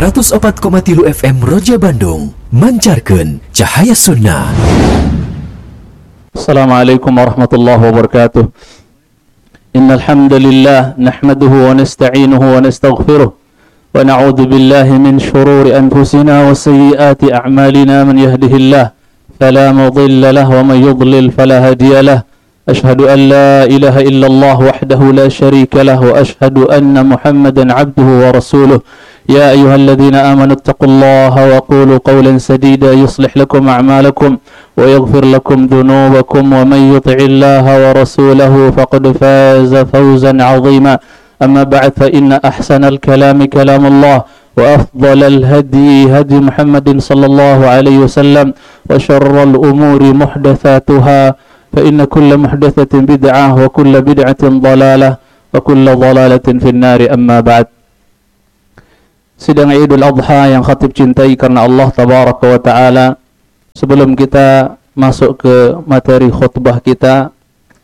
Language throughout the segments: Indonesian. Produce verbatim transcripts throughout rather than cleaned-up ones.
seratus opat koma tilu F M Roja Bandung mancarkeun cahaya sunnah. Assalamualaikum warahmatullahi wabarakatuh. Innal hamdalillah nahmaduhu wa nasta'inuhu wa nastaghfiruh wa na'udzu billahi min shururi anfusina wa sayyiati a'malina. Man yahdihillahu fala mudilla lahu wa man yudlil fala hadiya lahu. Ashhadu an la ilaha illallah wahdahu la syarika lahu wa ashhadu anna Muhammadan 'abduhu wa rasuluh. يا أيها الذين آمنوا اتقوا الله وقولوا قولا سديدا يصلح لكم أعمالكم ويغفر لكم ذنوبكم ومن يطع الله ورسوله فقد فاز فوزا عظيما. أما بعد فإن أحسن الكلام كلام الله وأفضل الهدي هدي محمد صلى الله عليه وسلم وشر الأمور محدثاتها فإن كل محدثة بدعة وكل بدعة ضلالة وكل ضلالة في النار. أما بعد. Sidang Idul Adha yang khatib cintai karena Allah Tabaraka wa Ta'ala. Sebelum kita masuk ke materi khutbah kita,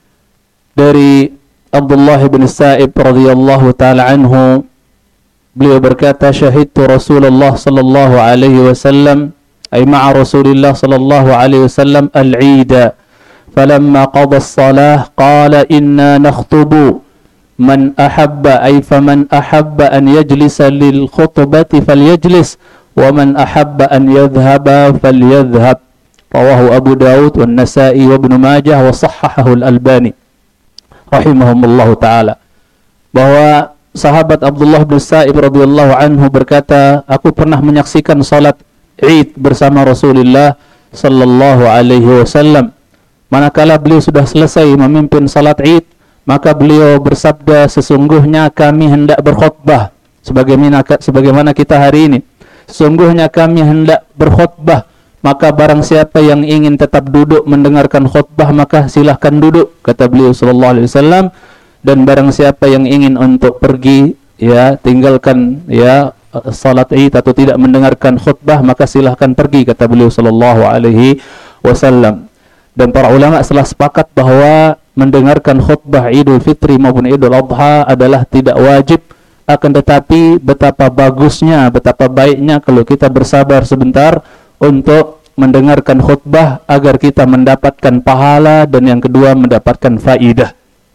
dari Abdullah bin Sa'ib radhiyallahu ta'ala anhu, beliau berkata, syahidtu Rasulullah sallallahu alaihi wasallam ay ma'a Rasulillah sallallahu alaihi wasallam al-Eid, falamma qada as-salah qala inna nakhtubu man ahabba ay faman ahabba an yajlisa lil khutbati falyajlis wa man ahabba an yadhhaba falyadhhab. Rawahu Abu Daud wan Nasa'i wa Ibnu Majah wa sahhahahu al-Albani rahimahumullahu taala. Bahwa sahabat Abdullah bin Sa'ib radhiyallahu anhu berkata, aku pernah menyaksikan salat Id bersama Rasulullah sallallahu alaihi wasallam. Manakala beliau sudah selesai memimpin salat Id, maka beliau bersabda, sesungguhnya kami hendak berkhutbah sebagaimana sebagaimana kita hari ini. Sesungguhnya kami hendak berkhutbah, maka barang siapa yang ingin tetap duduk mendengarkan khutbah maka silahkan duduk, kata beliau sallallahu alaihi wasallam. Dan barang siapa yang ingin untuk pergi, ya tinggalkan ya salat Id atau tidak mendengarkan khutbah maka silahkan pergi, kata beliau sallallahu alaihi wasallam. Dan para ulama telah sepakat bahwa mendengarkan khutbah Idul Fitri maupun Idul Adha adalah tidak wajib, akan tetapi betapa bagusnya, betapa baiknya kalau kita bersabar sebentar untuk mendengarkan khutbah agar kita mendapatkan pahala dan yang kedua mendapatkan faidah.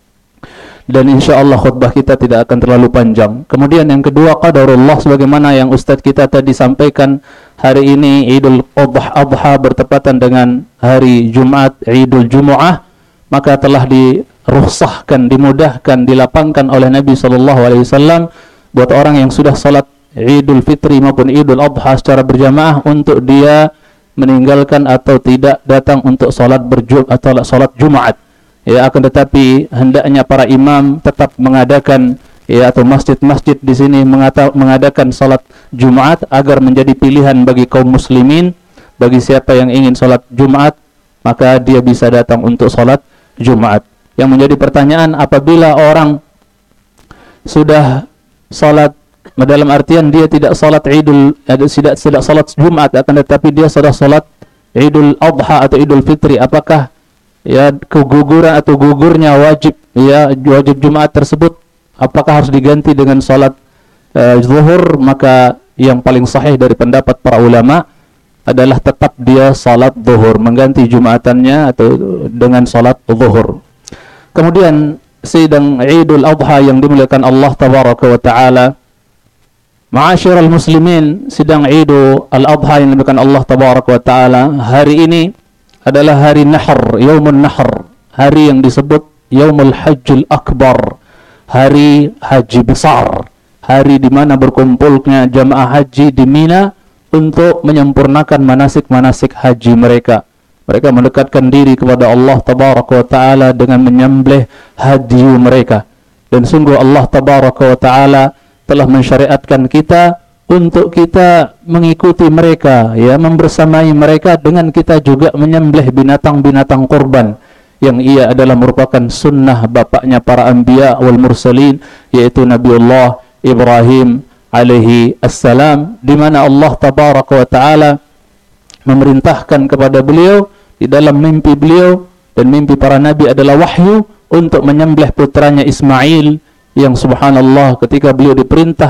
Dan insya Allah khutbah kita tidak akan terlalu panjang. Kemudian yang kedua, qadarullah, sebagaimana yang Ustadz kita tadi sampaikan, hari ini Idul Adha bertepatan dengan hari Jumat, Idul Jumu'ah, maka telah dirukhsahkan, dimudahkan, dilapangkan oleh Nabi sallallahu alaihi wasallam buat orang yang sudah salat Idul Fitri maupun Idul Adha secara berjamaah untuk dia meninggalkan atau tidak datang untuk salat berjum atau salat Jumat. Ya, akan tetapi hendaknya para imam tetap mengadakan ya atau masjid-masjid di sini mengata, mengadakan salat Jumat agar menjadi pilihan bagi kaum muslimin. Bagi siapa yang ingin salat Jumat, maka dia bisa datang untuk salat Jumat. Yang menjadi pertanyaan, apabila orang sudah salat dalam artian dia tidak salat Idul tidak tidak salat Jumat, akan tetapi dia sudah salat Idul Adha atau Idul Fitri, apakah ya keguguran atau gugurnya wajib ya wajib Jumat tersebut apakah harus diganti dengan salat uh, zuhur? Maka yang paling sahih dari pendapat para ulama adalah tetap dia salat zuhur, mengganti Jumatannya atau dengan salat zuhur. Kemudian sidang Idul Adha yang dimuliakan Allah Tabaraka wa Ta'ala, ma'asyiral muslimin, sidang Idul Adha yang dimuliakan Allah Tabaraka wa Ta'ala, hari ini adalah hari Nahr, Yaumun Nahr, hari yang disebut Yaumul Hajjul Akbar, hari haji besar, hari di mana berkumpulnya jamaah haji di Mina untuk menyempurnakan manasik-manasik haji mereka. Mereka mendekatkan diri kepada Allah Tabaraka wa Ta'ala dengan menyembelih hadiyu mereka. Dan sungguh Allah Tabaraka wa Ta'ala telah mensyariatkan kita untuk kita mengikuti mereka, ya, membersamai mereka dengan kita juga menyembelih binatang-binatang kurban yang ia adalah merupakan sunnah bapaknya para anbiya wal mursalin, yaitu Nabiullah Ibrahim alaihi assalam, di mana Allah Tabaraka wa Ta'ala memerintahkan kepada beliau di dalam mimpi beliau, dan mimpi para nabi adalah wahyu, untuk menyembelih putranya Ismail yang subhanallah ketika beliau diperintah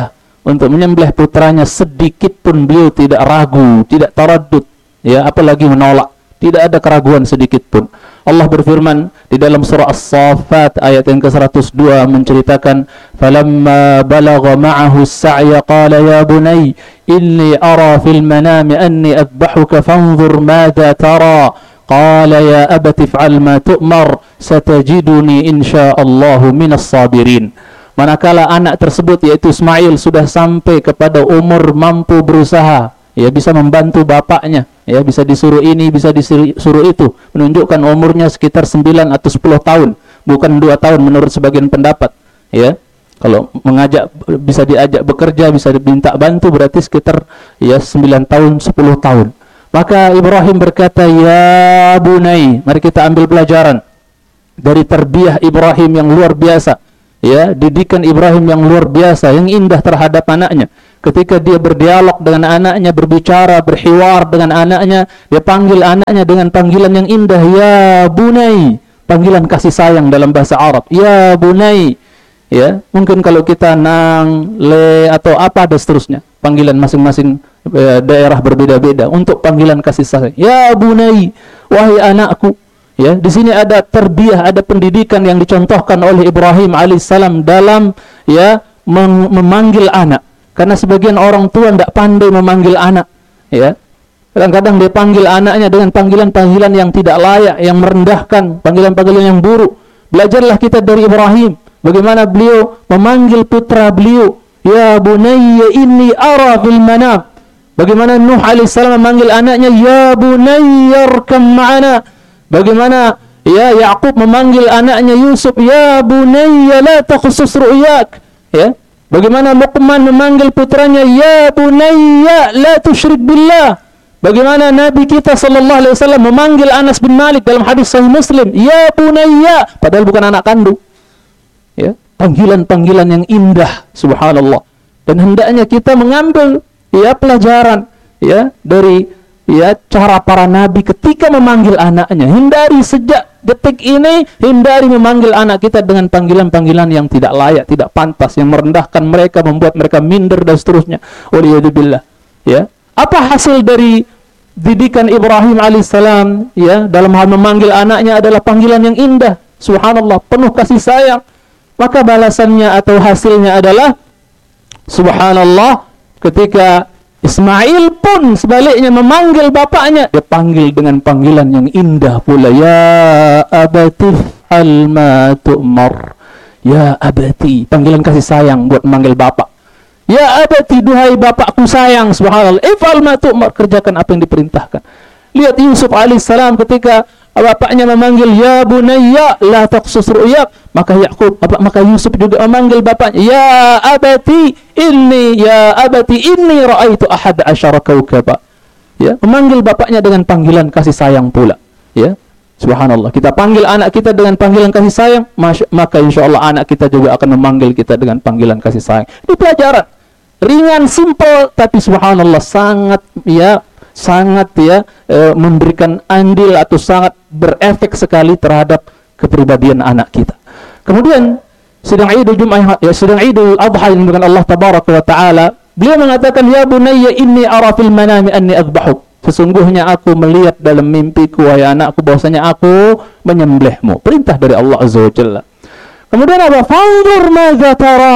untuk menyembelih putranya, sedikit pun beliau tidak ragu, tidak taraddud, ya, apalagi menolak. Tidak ada keraguan sedikit pun. Allah berfirman di dalam surah As-Saffat ayat yang ke seratus dua menceritakan, "Falamma balagha ma'ahu as-sa'ya qala ya bunay inni ara fil manami anni adbahuka fanzur madza tara." Qala ya abati if'al ma tu'mar satajiduni insyaallahu minas sabirin. Manakala anak tersebut yaitu Ismail sudah sampai kepada umur mampu berusaha, ya, bisa membantu bapaknya, ya, bisa disuruh ini, bisa disuruh itu, menunjukkan umurnya sekitar sembilan atau sepuluh tahun, bukan dua tahun menurut sebagian pendapat, ya. Kalau mengajak, bisa diajak bekerja, bisa diminta bantu, berarti sekitar ya sembilan tahun, sepuluh tahun. Maka Ibrahim berkata, ya bunai, mari kita ambil pelajaran dari tarbiyah Ibrahim yang luar biasa, ya, didikan Ibrahim yang luar biasa, yang indah terhadap anaknya. Ketika dia berdialog dengan anaknya, berbicara, berhiwar dengan anaknya, dia panggil anaknya dengan panggilan yang indah, ya bunai, panggilan kasih sayang dalam bahasa Arab, ya bunai, ya. Mungkin kalau kita nang, le, atau apa dan seterusnya, panggilan masing-masing e, daerah berbeda-beda untuk panggilan kasih sayang, ya bunai, wahai anakku. Ya, di sini ada tarbiyah, ada pendidikan yang dicontohkan oleh Ibrahim alaihissalam dalam, ya, mem memanggil anak. Karena sebagian orang tua tidak pandai memanggil anak, ya. Kadang-kadang dia panggil anaknya dengan panggilan-panggilan yang tidak layak, yang merendahkan, panggilan-panggilan yang buruk. Belajarlah kita dari Ibrahim, bagaimana beliau memanggil putra beliau, ya bunayya inni ara fil manam. Bagaimana Nuh alaihissalam memanggil anaknya, ya bunayya arkam ma'ana. Bagaimana, ya, Yaqub memanggil anaknya Yusuf, ya bunayya la takhussus ru'yak, ya. Bagaimana Luqman memanggil putranya, ya bunayya la tusyrik billah. Bagaimana Nabi kita sallallahu alaihi wasallam memanggil Anas bin Malik dalam hadis Sahih Muslim, ya bunayya, padahal bukan anak kandung. Ya, panggilan-panggilan yang indah, subhanallah. Dan hendaknya kita mengambil, ya, pelajaran, ya, dari, ya, cara para nabi ketika memanggil anaknya. Hindari sejak detik ini, hindari memanggil anak kita dengan panggilan-panggilan yang tidak layak, tidak pantas, yang merendahkan mereka, membuat mereka minder dan seterusnya. Waliyadzubillah. Ya, apa hasil dari didikan Ibrahim alaihissalam, ya, dalam hal memanggil anaknya adalah panggilan yang indah, subhanallah, penuh kasih sayang. Maka balasannya atau hasilnya adalah, subhanallah, ketika Ismail pun sebaliknya memanggil bapaknya, dia panggil dengan panggilan yang indah pula, ya abati if'al ma tu'mar. Ya abati, panggilan kasih sayang buat memanggil bapak. Ya abati, duhai bapakku sayang, subhanallah, if'al ma tu'mar, kerjakan apa yang diperintahkan. Lihat Yusuf alaihissalam ketika bapaknya memanggil, ya bunayya la taqsus ru'yak, maka Yaqub, maka Yusuf juga memanggil bapaknya, ya abati inni ya abati inni ra'aitu ahad asyara kawkaba. Ya, memanggil bapaknya dengan panggilan kasih sayang pula, ya. Subhanallah, kita panggil anak kita dengan panggilan kasih sayang, maka insyaallah anak kita juga akan memanggil kita dengan panggilan kasih sayang. Ini pelajaran ringan, simple, tapi subhanallah sangat, ya, sangat, ya, e, memberikan andil atau sangat berefek sekali terhadap kepribadian anak kita. Kemudian sedang Idul Jum'ah, ya, sedang Idul Adha yang dengan Allah tabaraka wa taala, beliau mengatakan, ya bunayya inni ara fil manami anni adbahuk. Sesungguhnya aku melihat dalam mimpiku, wahai anakku, bahwasanya aku menyembelihmu. Perintah dari Allah azza wa jalla. Kemudian apa? Fanzur madza tara.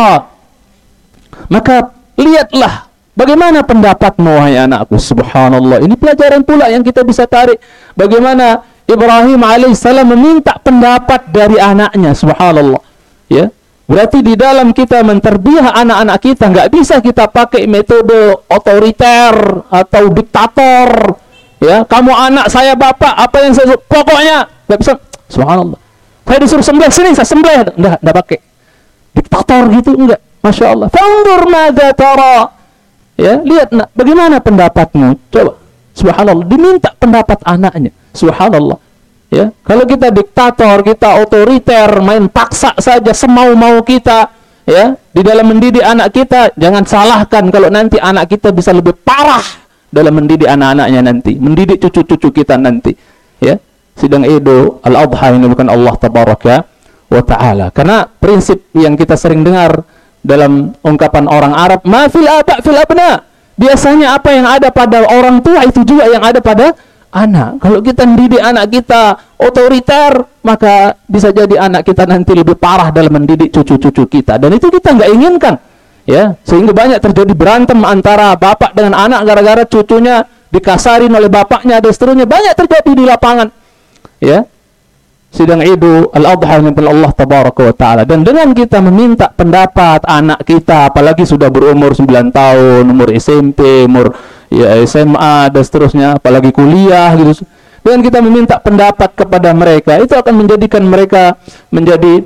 Maka lihatlah bagaimana pendapatmu, wahai anakku. Subhanallah, ini pelajaran pula yang kita bisa tarik. Bagaimana Ibrahim alaihissalam meminta pendapat dari anaknya, subhanallah. Ya, berarti di dalam kita menterbiah anak-anak kita, nggak bisa kita pakai metode otoriter atau diktator. Ya, kamu anak, saya bapak, apa yang saya pokoknya nggak bisa. Subhanallah, saya disuruh sembelih, sini saya sembelih, nggak, nggak pakai diktator gitu, enggak. Masya Allah. Fanzur madza tara. Ya, lihat nak, bagaimana pendapatmu? Coba, subhanallah, diminta pendapat anaknya. Subhanallah. Ya, kalau kita diktator, kita otoriter, main paksa saja semau-mau kita, ya, di dalam mendidik anak kita, jangan salahkan kalau nanti anak kita bisa lebih parah dalam mendidik anak-anaknya nanti, mendidik cucu-cucu kita nanti. Ya, sidang Idul Adha ini bukan Allah tabaraka wa taala. Karena prinsip yang kita sering dengar dalam ungkapan orang Arab, ma fil aba fil abna. Biasanya apa yang ada pada orang tua itu juga yang ada pada anak. Kalau kita mendidik anak kita otoriter, maka bisa jadi anak kita nanti lebih parah dalam mendidik cucu-cucu kita, dan itu kita nggak inginkan, ya. Sehingga banyak terjadi berantem antara bapak dengan anak gara-gara cucunya dikasarin oleh bapaknya dan seterusnya. Banyak terjadi di lapangan, ya. Sidang Idul Adha min Allah tabaraka wa taala, dan dengan kita meminta pendapat anak kita, apalagi sudah berumur sembilan tahun, umur S M P, umur ya S M A dan seterusnya, apalagi kuliah gitu, dengan kita meminta pendapat kepada mereka, itu akan menjadikan mereka menjadi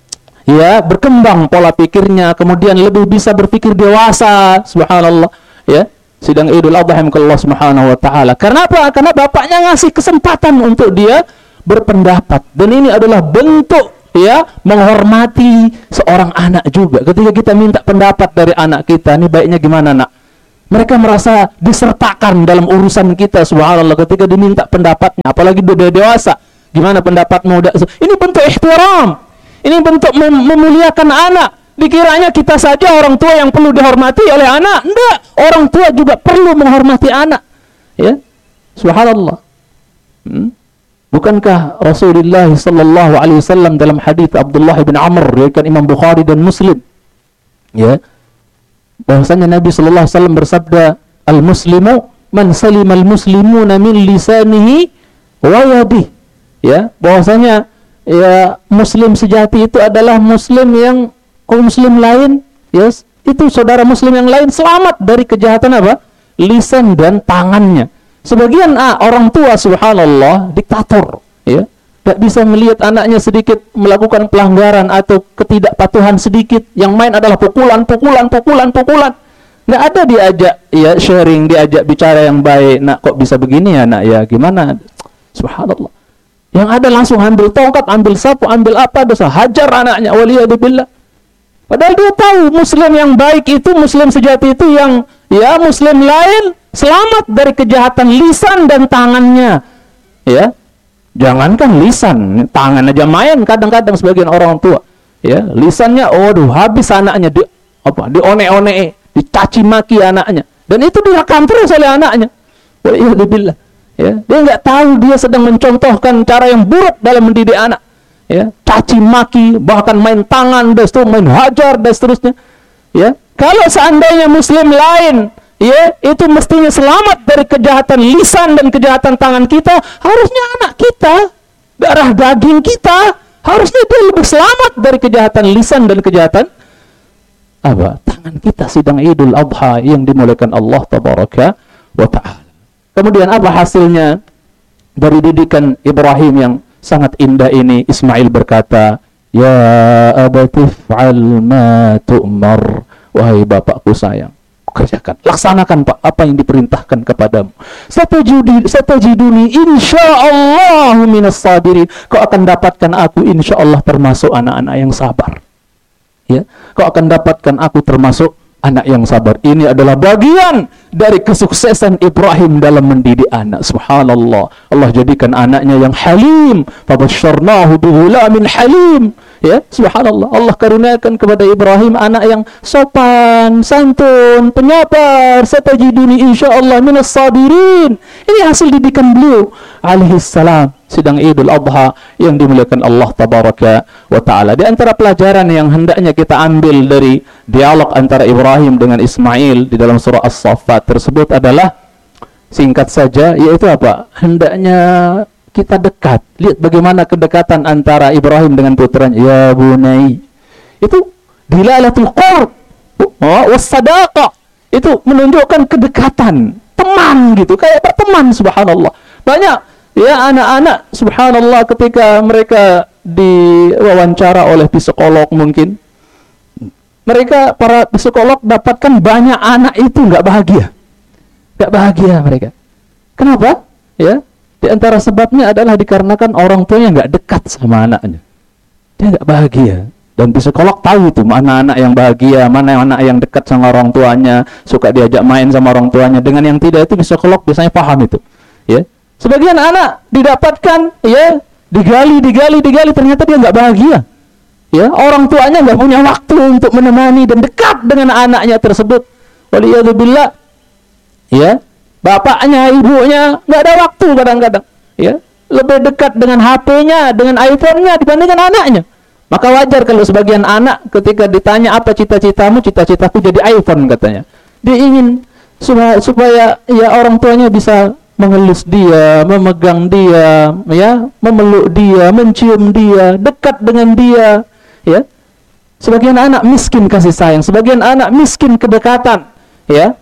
ya berkembang pola pikirnya, kemudian lebih bisa berpikir dewasa. Subhanallah, ya. Sidang Idul Adha min Allah subhanahu wa taala. Karena apa? Karena bapaknya ngasih kesempatan untuk dia berpendapat, dan ini adalah bentuk ya menghormati seorang anak juga. Ketika kita minta pendapat dari anak kita, ini baiknya gimana nak, mereka merasa disertakan dalam urusan kita. Subhanallah, ketika diminta pendapatnya, apalagi udah dewasa, gimana pendapatmu? Ini bentuk ihtiram, ini bentuk mem memuliakan anak. Dikiranya kita saja orang tua yang perlu dihormati oleh anak. Enggak, orang tua juga perlu menghormati anak, ya. Subhanallah. hmm? Bukankah Rasulullah sallallahu alaihi wasallam dalam hadis Abdullah bin Amr riwayat Imam Bukhari dan Muslim, ya, bahwasanya Nabi sallallahu alaihi wasallam bersabda, al-muslimu man salima al-muslimuna min lisanihi wa yadihi, ya, bahwasanya ya muslim sejati itu adalah muslim yang kaum muslim lain, yes, itu saudara muslim yang lain selamat dari kejahatan apa? Lisan dan tangannya. Sebagian ah, orang tua subhanallah diktator, ya, tidak bisa melihat anaknya sedikit melakukan pelanggaran atau ketidakpatuhan sedikit, yang main adalah pukulan, pukulan, pukulan, pukulan. Nggak ada diajak ya sharing, diajak bicara yang baik. Nak, kok bisa begini ya nak, ya gimana? Subhanallah. Yang ada langsung ambil tongkat, ambil sapu, ambil apa, dosa hajar anaknya, waliyadzubillah. Padahal dia tahu muslim yang baik itu, muslim sejati itu yang ya muslim lain selamat dari kejahatan lisan dan tangannya, ya. Jangankan lisan, tangan aja main kadang-kadang sebagian orang tua, ya, lisannya waduh habis anaknya di apa dione-one, dicaci maki anaknya, dan itu direkam terus oleh anaknya. Waliyadzubillah, ya. Dia nggak tahu dia sedang mencontohkan cara yang buruk dalam mendidik anak, ya, caci maki, bahkan main tangan, dan seterusnya, main hajar dan seterusnya, ya. Kalau seandainya muslim lain, ya, itu mestinya selamat dari kejahatan lisan dan kejahatan tangan kita, harusnya anak kita, darah daging kita, harusnya dia lebih selamat dari kejahatan lisan dan kejahatan apa? Tangan kita. Sidang Idul Adha yang dimuliakan Allah tabaraka wa ta'ala. Kemudian apa hasilnya dari didikan Ibrahim yang sangat indah ini? Ismail berkata, ya abatif'al ma tu'mar, wahai bapakku sayang, kerjakan, laksanakan Pak apa yang diperintahkan kepadamu. Satajudi satajiduni insyaallah minas sabirin. Kau akan dapatkan aku insyaallah termasuk anak-anak yang sabar. Ya, kau akan dapatkan aku termasuk anak yang sabar. Ini adalah bagian dari kesuksesan Ibrahim dalam mendidik anak. Subhanallah, Allah jadikan anaknya yang halim. Fabasyarnahu bighulamin halim. Ya, subhanallah, Allah karuniakan kepada Ibrahim anak yang sopan, santun, penyabar. Satajiduni insyaallah minas sabirin. Ini hasil didikan beliau alaihi salam. Sidang Idul Adha yang dimuliakan Allah tabaraka wa ta'ala. Di antara pelajaran yang hendaknya kita ambil dari dialog antara Ibrahim dengan Ismail di dalam surah As-Saffat tersebut adalah, singkat saja, yaitu apa? Hendaknya kita dekat. Lihat bagaimana kedekatan antara Ibrahim dengan putranya. Ya bunai. Itu dilalatul qurb wassadaqah. Itu menunjukkan kedekatan, teman gitu, kayak berteman. Subhanallah. Banyak ya anak-anak subhanallah ketika mereka diwawancara oleh psikolog, mungkin mereka para psikolog dapatkan banyak anak itu nggak bahagia, nggak bahagia mereka. Kenapa? Ya, di antara sebabnya adalah dikarenakan orang tuanya nggak dekat sama anaknya, dia nggak bahagia. Dan psikolog tahu itu mana anak yang bahagia, mana anak yang dekat sama orang tuanya, suka diajak main sama orang tuanya. Dengan yang tidak itu psikolog biasanya paham itu, ya. Sebagian anak didapatkan, ya, digali, digali, digali, ternyata dia nggak bahagia. ya orang tuanya nggak punya waktu untuk menemani dan dekat dengan anaknya tersebut. Waliyadzubillah, ya bapaknya, ibunya nggak ada waktu kadang-kadang, ya lebih dekat dengan H P-nya, dengan iPhone-nya dibandingkan anaknya. Maka wajar kalau sebagian anak ketika ditanya apa cita-citamu, cita-citaku jadi iPhone katanya. Dia ingin supaya, supaya ya orang tuanya bisa mengelus dia, memegang dia, ya, memeluk dia, mencium dia, dekat dengan dia, ya. Sebagian anak miskin kasih sayang, sebagian anak miskin kedekatan, ya.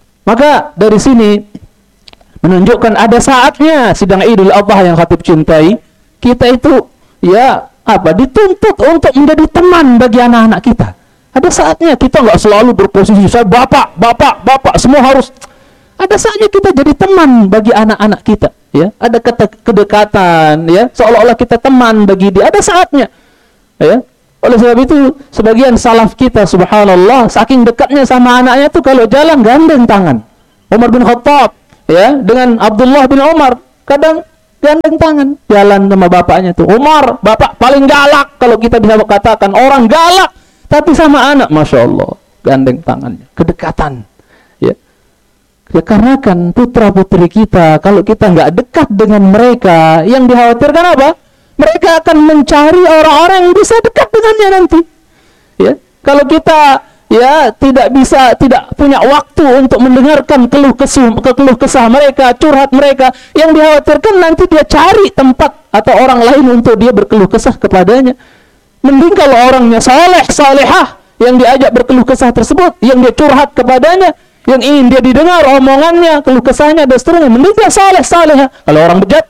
Maka dari sini menunjukkan ada saatnya sidang Idul Adha yang khatib cintai, kita itu ya apa dituntut untuk menjadi teman bagi anak-anak kita. Ada saatnya kita nggak selalu berposisi saya bapak, bapak, bapak, semua harus. Ada saatnya kita jadi teman bagi anak-anak kita, ya. Ada kedekatan, ya, seolah-olah kita teman bagi dia. Ada saatnya, ya. Oleh sebab itu sebagian salaf kita subhanallah saking dekatnya sama anaknya tuh kalau jalan gandeng tangan. Umar bin Khattab, ya, dengan Abdullah bin Umar kadang gandeng tangan jalan sama bapaknya tuh. Umar, bapak paling galak kalau kita bisa katakan orang galak, tapi sama anak masya Allah gandeng tangannya, kedekatan, ya. Ya karena kan putra putri kita kalau kita nggak dekat dengan mereka, yang dikhawatirkan apa? Mereka akan mencari orang-orang yang bisa dekat dengannya nanti, ya. Kalau kita ya tidak bisa, tidak punya waktu untuk mendengarkan keluh kesah, keluh kesah mereka, curhat mereka, yang dikhawatirkan nanti dia cari tempat atau orang lain untuk dia berkeluh kesah kepadanya. Mending kalau orangnya saleh, salehah, yang diajak berkeluh kesah tersebut, yang dia curhat kepadanya, yang ingin dia didengar omongannya, keluh kesahnya dan seterusnya, mending dia saleh, salehah. Kalau orang bejat,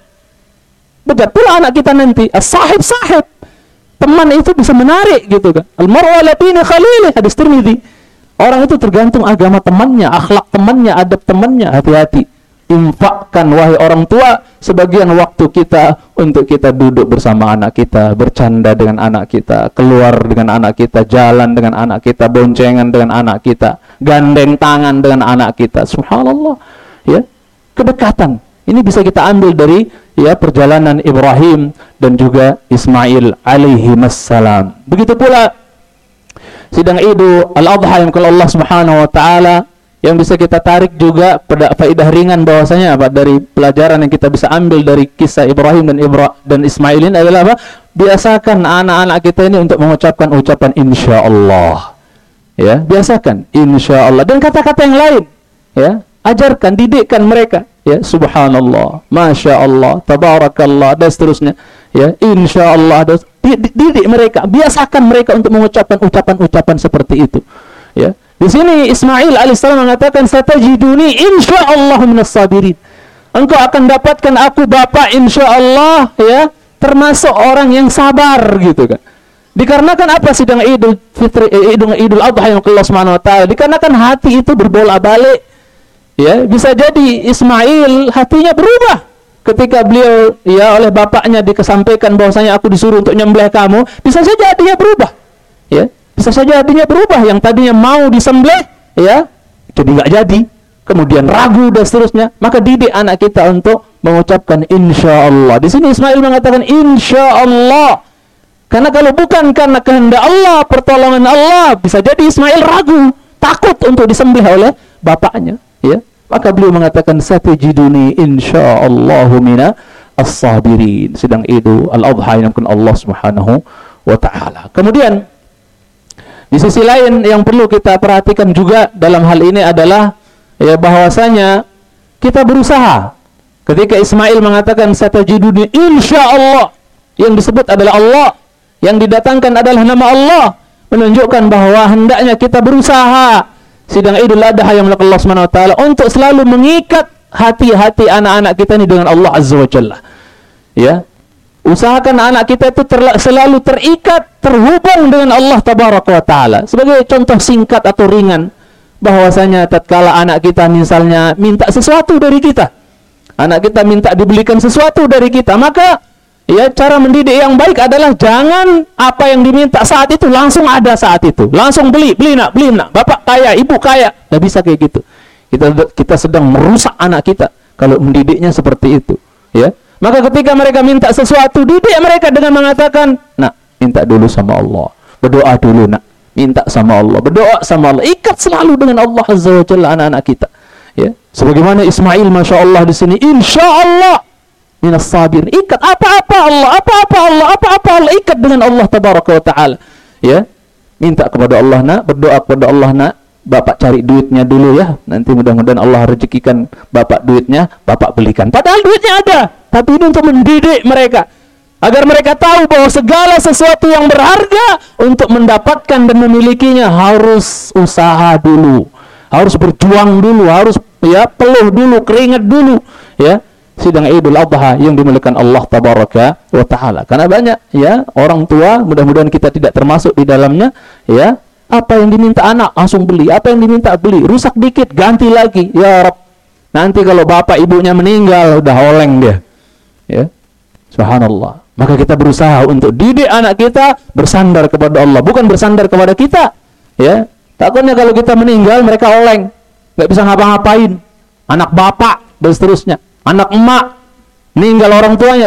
bejat pula anak kita nanti. As-sahib-sahib, teman itu bisa menarik gitu kan. Al-mar'u ala dini khalilih, hadis Tirmidzi. Orang itu tergantung agama temannya, akhlak temannya, adab temannya. Hati-hati, infakkan wahai orang tua sebagian waktu kita untuk kita duduk bersama anak kita, bercanda dengan anak kita, keluar dengan anak kita, jalan dengan anak kita, boncengan dengan anak kita, gandeng tangan dengan anak kita. Subhanallah, ya, kedekatan ini bisa kita ambil dari ya perjalanan Ibrahim dan juga Ismail alaihi wassalam. Begitu pula sidang Idul Adha yang kalau Allah Subhanahu wa taala yang bisa kita tarik juga pada faedah ringan bahwasanya apa dari pelajaran yang kita bisa ambil dari kisah Ibrahim dan Ibra dan Ismail ini adalah apa? Biasakan anak-anak kita ini untuk mengucapkan ucapan insyaallah. Ya, biasakan insyaallah dan kata-kata yang lain, ya. Ajarkan, didikkan mereka, ya, subhanallah, masya Allah, tabarakallah dan seterusnya, ya, insya Allah, didik mereka, biasakan mereka untuk mengucapkan ucapan-ucapan seperti itu, ya. Di sini Ismail alaihissalam mengatakan satajiduni insya Allah minas sabirin, engkau akan dapatkan aku bapak insya Allah, ya, termasuk orang yang sabar gitu kan. Dikarenakan apa sidang Idul Fitri, Idul Idul Adha yang Allah Subhanahu wa taala, dikarenakan hati itu berbolak-balik. Ya, bisa jadi Ismail hatinya berubah ketika beliau ya oleh bapaknya dikesampaikan bahwasanya aku disuruh untuk nyembelih kamu, bisa saja hatinya berubah. Ya, bisa saja hatinya berubah, yang tadinya mau disembelih ya jadi nggak jadi, kemudian ragu dan seterusnya. Maka didik anak kita untuk mengucapkan insyaallah. Di sini Ismail mengatakan insyaallah. Karena kalau bukan karena kehendak Allah, pertolongan Allah, bisa jadi Ismail ragu, takut untuk disembelih oleh bapaknya. Ya, maka beliau mengatakan satajiduni insyaallahu mina as-sabirin. Sedang Idul Adha yang akan Allah Subhanahu wa taala. Kemudian di sisi lain yang perlu kita perhatikan juga dalam hal ini adalah ya bahwasanya kita berusaha. Ketika Ismail mengatakan satajiduni insyaallah, yang disebut adalah Allah, yang didatangkan adalah nama Allah, menunjukkan bahwa hendaknya kita berusaha sidang Idul Adha yang Allah Subhanahu wa taala untuk selalu mengikat hati-hati anak-anak kita ini dengan Allah Azza wa Jalla. Ya. Usahakan anak kita itu terla- selalu terikat, terhubung dengan Allah Tabaraka wa taala. Sebagai contoh singkat atau ringan, bahwasanya tatkala anak kita misalnya minta sesuatu dari kita, anak kita minta dibelikan sesuatu dari kita, maka ya cara mendidik yang baik adalah jangan apa yang diminta saat itu langsung ada saat itu, langsung beli, beli nak, beli nak, bapak kaya, ibu kaya, nggak bisa kayak gitu. Kita kita sedang merusak anak kita kalau mendidiknya seperti itu, ya. Maka ketika mereka minta sesuatu, didik mereka dengan mengatakan, nah minta dulu sama Allah. Berdoa dulu nak, minta sama Allah, berdoa sama Allah, ikat selalu dengan Allah Azza wa Jalla anak-anak kita. Ya, sebagaimana Ismail masya Allah di sini, insya Allah minas sabir, ikat apa-apa Allah, apa-apa Allah, apa-apa Allah, ikat dengan Allah tabaraka wa taala. Ya, minta kepada Allah nak, berdoa kepada Allah nak, bapak cari duitnya dulu ya, nanti mudah-mudahan Allah rezekikan bapak duitnya, bapak belikan. Padahal duitnya ada, tapi ini untuk mendidik mereka, agar mereka tahu bahwa segala sesuatu yang berharga untuk mendapatkan dan memilikinya harus usaha dulu, harus berjuang dulu, harus ya peluh dulu, keringat dulu. Ya, sidang Idul Adha yang dimuliakan Allah tabaraka wa taala. Karena banyak ya orang tua, mudah-mudahan kita tidak termasuk di dalamnya, ya, apa yang diminta anak langsung beli, apa yang diminta beli, rusak dikit ganti lagi. Ya Rabb, nanti kalau bapak ibunya meninggal udah oleng dia. Ya, subhanallah. Maka kita berusaha untuk didik anak kita bersandar kepada Allah, bukan bersandar kepada kita. Ya, takutnya kalau kita meninggal mereka oleng, nggak bisa ngapa-ngapain. Anak bapak dan seterusnya, anak emak meninggal orang tuanya